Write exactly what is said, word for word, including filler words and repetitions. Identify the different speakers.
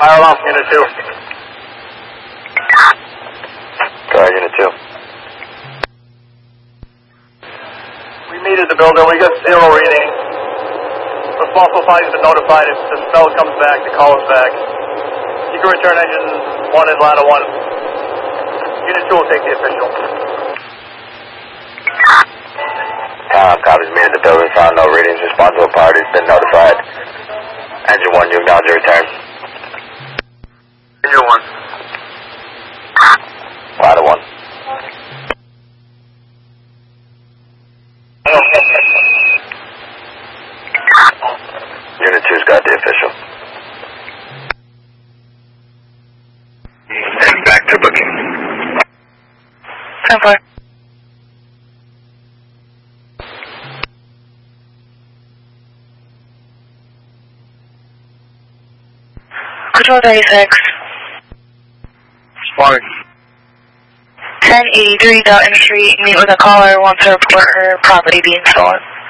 Speaker 1: Fire alarm, Unit two.
Speaker 2: Go ahead, Unit two.
Speaker 1: We meted the building, we got zero reading. Responsible parties have been notified. If the smell comes back, to call us back. You can return engine one in ladder one. Unit two will take the official.
Speaker 2: Town copies me in the building, found no readings. Responsible parties been notified. Engine one, you acknowledge your return.
Speaker 1: Engine one.
Speaker 2: Ladder one. Unit two's got the official. And back to booking.
Speaker 3: ten four. Control thirty-six.
Speaker 1: Morning.
Speaker 3: ten eighty-three Dutton Street. Meet with a caller. Wants to report her property being stolen.